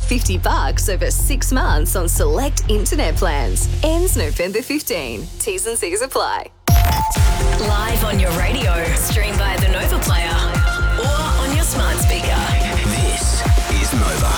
$50 over 6 months on select internet plans. Ends November 15. T's and C's apply. Live on your radio, stream via the Nova Player or on your smart speaker. This is Nova.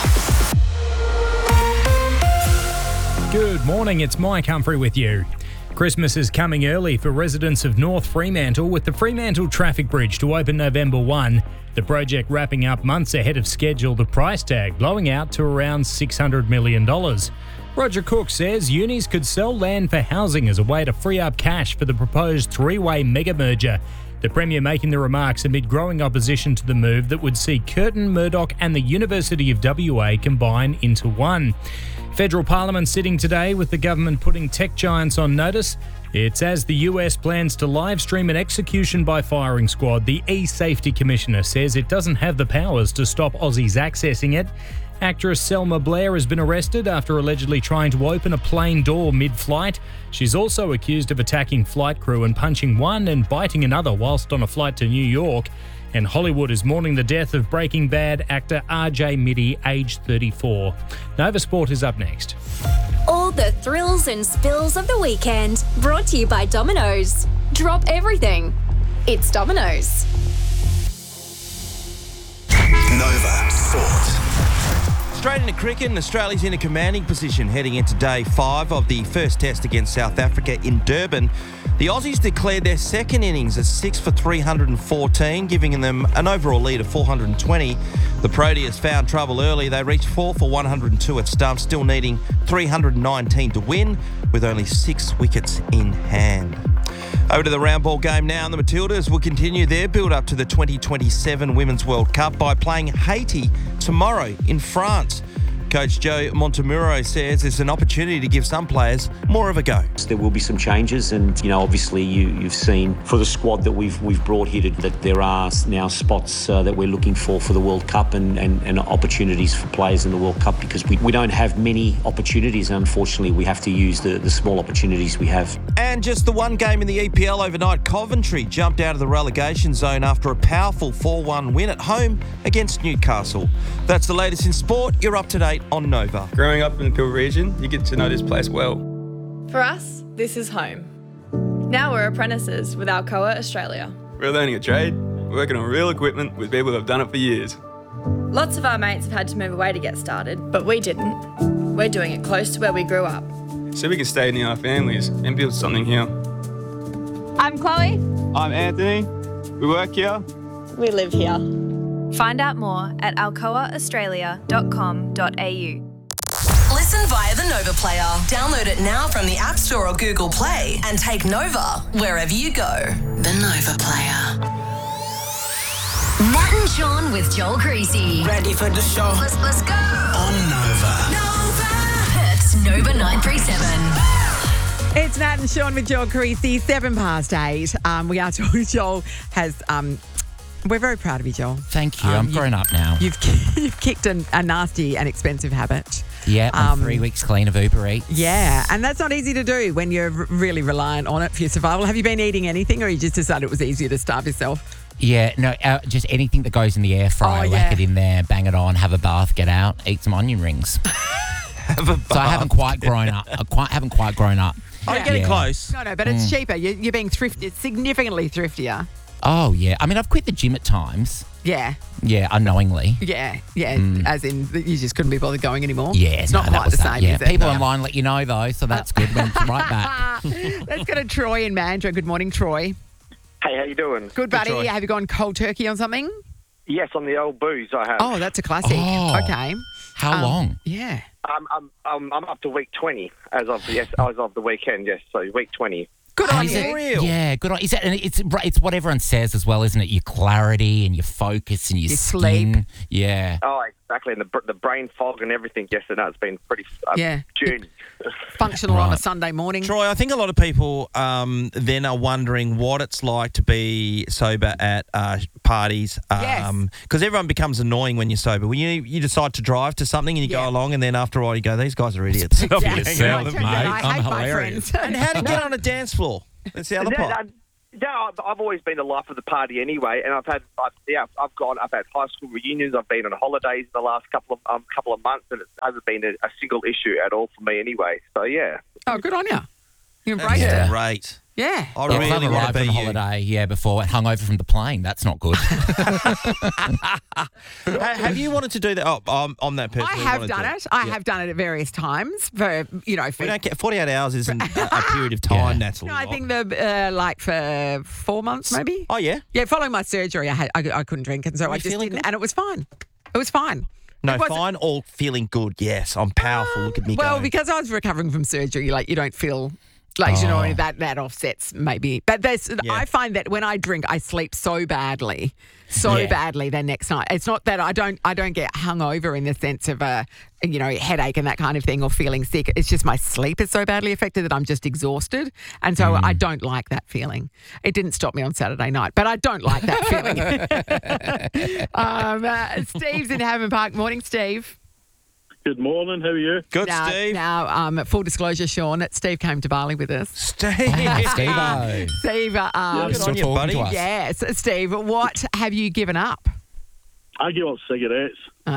Good morning, it's Mike Humphrey with you. Christmas is coming early for residents of North Fremantle with the Fremantle Traffic Bridge to open November 1. The project wrapping up months ahead of schedule, the price tag blowing out to around $600 million. Roger Cook says unis could sell land for housing as a way to free up cash for the proposed three-way mega merger. The Premier making the remarks amid growing opposition to the move that would see Curtin, Murdoch and the University of WA combine into one. Federal Parliament sitting today with the government putting tech giants on notice. It's as the US plans to live stream an execution by firing squad. The E-Safety Commissioner says it doesn't have the powers to stop Aussies accessing it. Actress Selma Blair has been arrested after allegedly trying to open a plane door mid-flight. She's also accused of attacking flight crew and punching one and biting another whilst on a flight to New York. And Hollywood is mourning the death of Breaking Bad actor RJ Mitte, aged 34. Nova Sport is up next. All the thrills and spills of the weekend, brought to you by Domino's. Drop everything. It's Domino's. Nova Sport. Straight into cricket, and Australia's in a commanding position heading into day 5 of the first test against South Africa in Durban. The Aussies declared their second innings at 6 for 314, giving them an overall lead of 420. The Proteas found trouble early. They reached 4 for 102 at stumps, still needing 319 to win, with only 6 wickets in hand. Over to the round ball game now, and the Matildas will continue their build-up to the 2027 Women's World Cup by playing Haiti tomorrow in France. Coach Joe Montemuro says it's an opportunity to give some players more of a go. There will be some changes, and obviously you've seen for the squad that we've brought here that there are now spots that we're looking for the World Cup and opportunities for players in the World Cup, because we don't have many opportunities. Unfortunately, we have to use the small opportunities we have. And just the one game in the EPL overnight, Coventry jumped out of the relegation zone after a powerful 4-1 win at home against Newcastle. That's the latest in sport. You're up to date on Nova. Growing up in the Peel region, you get to know this place well. For us, this is home. Now we're apprentices with Alcoa Australia. We're learning a trade, working on real equipment with people that have done it for years. Lots of our mates have had to move away to get started, but we didn't. We're doing it close to where we grew up. So we can stay near our families and build something here. I'm Chloe. I'm Anthony. We work here. We live here. Find out more at alcoaaustralia.com.au. Listen via the Nova Player. Download it now from the App Store or Google Play and take Nova wherever you go. The Nova Player. Nat and Sean with Joel Creasy. Ready for the show? Let's go. On Nova. Perth's Nova 937. It's Nat and Sean with Joel Creasy, 8:07. We are talking. Joel has... We're very proud of you, Joel. Thank you. I'm grown up now. You've kicked a nasty and expensive habit. Yeah, I'm 3 weeks clean of Uber Eats. Yeah, and that's not easy to do when you're really reliant on it for your survival. Have you been eating anything, or you just decided it was easier to starve yourself? Yeah, no, just anything that goes in the air fryer, whack it in there, bang it on, have a bath, get out, eat some onion rings. Have a bath. So I haven't quite grown up. Haven't quite grown up. Oh, you're getting close. No, but it's cheaper. You're being thrifty. It's significantly thriftier. Oh, yeah. I mean, I've quit the gym at times. Yeah. Yeah, unknowingly. Yeah. As in, you just couldn't be bothered going anymore. Yeah, it's not quite the same, is it? People online let you know, though, so that's good. Went right back. Let's go to Troy in Mandurah. Good morning, Troy. Hey, how you doing? Good, buddy. Have you gone cold turkey on something? Yes, on the old booze I have. Oh, that's a classic. Oh. Okay. How long? Yeah. I'm up to week 20 as of the weekend. Yes, so week 20. Good on you. Real. Yeah, good on. Is that, and it's what everyone says as well, isn't it? Your clarity and your focus and your skin. sleep. Yeah. Oh, exactly. And the brain fog and everything. Yes, I know it's been pretty June. Functional on a Sunday morning. Troy, I think a lot of people then are wondering what it's like to be sober at parties. Because everyone becomes annoying when you're sober. When you decide to drive to something and you go along, and then after a while you go, these guys are idiots. Help yourself, mate. I hate I'm my hilarious. friends. And how do you get on a dance floor? That's the other part. Yeah, I've always been the life of the party anyway, and I've had high school reunions. I've been on holidays in the last couple of months, and it hasn't been a single issue at all for me anyway. So yeah. Oh, good on you. You embraced That's it. great. Yeah. I really want to be on you. holiday, before hung over from the plane. That's not good. Have you wanted to do that? Oh, I'm that person. I have done it. I have done it at various times for, We don't get 48 hours isn't a period of time, Natalie. I think for 4 months maybe. Oh yeah. Yeah, following my surgery, I couldn't drink, and so I just didn't, and it was fine. It was fine. No, fine or feeling good. Yes, I'm powerful. Look at me Well, go. because I was recovering from surgery, you don't feel like that offsets maybe. But I find that when I drink, I sleep so badly the next night. It's not that I don't get hungover in the sense of a headache and that kind of thing or feeling sick. It's just my sleep is so badly affected that I'm just exhausted, and so I don't like that feeling. It didn't stop me on Saturday night, but I don't like that feeling. Steve's in Hammond Park. Morning, Steve. Good morning. How are you? Good, Steve. Now, full disclosure, Sean, Steve came to Bali with us. Steve. Steve-o. Steve, good on you, buddy. Yes, Steve, what have you given up? I give up cigarettes.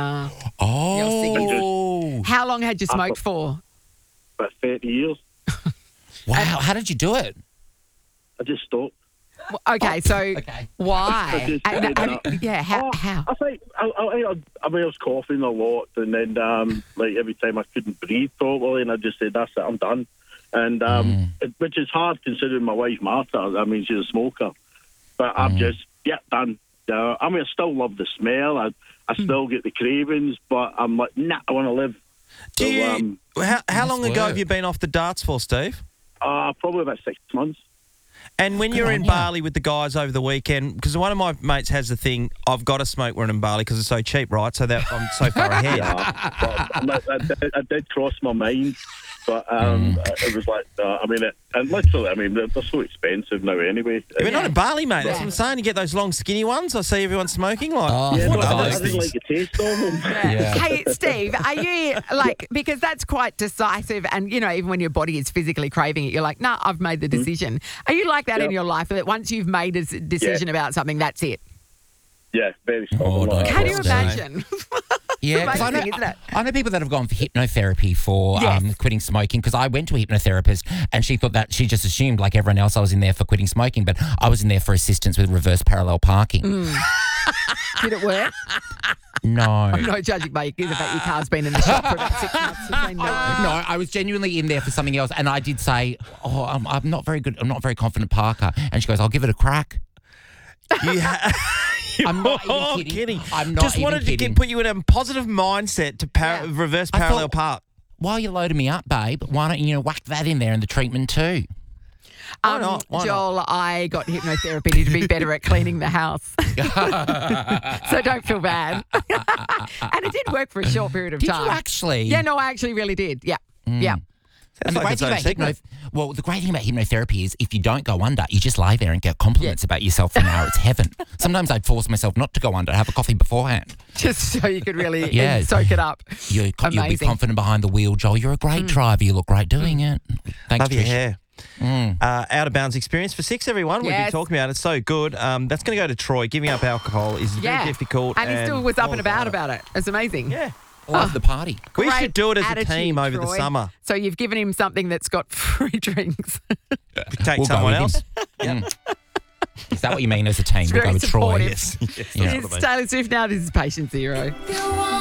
How long had you smoked for? About 30 years. Wow. How did you do it? I just stopped. Okay, so why? I just how? I think I was coughing a lot, and then every time I couldn't breathe properly, and I just said, "That's it, I'm done." And which is hard considering my wife Martha. I mean, she's a smoker, but I'm just done. I mean, I still love the smell. I still get the cravings, but I'm like, nah, I want to live. How long ago have you been off the darts for, Steve? Probably about 6 months. And when you're in Bali with the guys over the weekend, because one of my mates has the thing, I've got to smoke when I'm in Bali because it's so cheap, right? So that I'm so far ahead. I did cross my mind, but it was like, and literally, they're so expensive now anyway. We're not in Bali, mate. That's what I'm saying. You get those long, skinny ones. I see everyone smoking. I didn't like the taste of them. Hey, Steve, are you because that's quite decisive, and even when your body is physically craving it, you're like, nah, I've made the decision. Are you like that in your life, that once you've made a decision about something, that's it? Yeah, very strong. Can you imagine? Yeah, because I know people that have gone for hypnotherapy for quitting smoking, because I went to a hypnotherapist and she thought that she just assumed, like everyone else, I was in there for quitting smoking, but I was in there for assistance with reverse parallel parking. Did it work? No. I'm not judging by the fact your car's been in the shop for about 6 months. No, I was genuinely in there for something else, and I did say, I'm not very good, I'm not a very confident parker, and she goes, I'll give it a crack. I'm not even kidding. I'm not just wanted to put you in a positive mindset to reverse parallel park. While you're loading me up, babe, why don't you whack that in there in the treatment too? Why not? Joel, I got hypnotherapy to be better at cleaning the house. So don't feel bad. And it did work for a short period of time. Did you actually? Yeah, no, I actually really did. Yeah. Yeah. And the great thing about hypnotherapy is if you don't go under, you just lie there and get compliments about yourself for an hour. It's heaven. Sometimes I'd force myself not to go under, have a coffee beforehand. Just so you could really soak it up. You'll be confident behind the wheel, Joel. You're a great driver. You look great doing it. Thanks, Love your hair. Out of bounds experience for 6, everyone. We've been talking about it. It's so good. That's going to go to Troy. Giving up alcohol is very difficult. And he still was up and about it. It's amazing. Yeah. Love the party. We should do it as a team over the summer. So you've given him something that's got free drinks. Take someone else. Is that what you mean as a team? We'll go with Troy. It's Taylor Swift now. This is Patient Zero.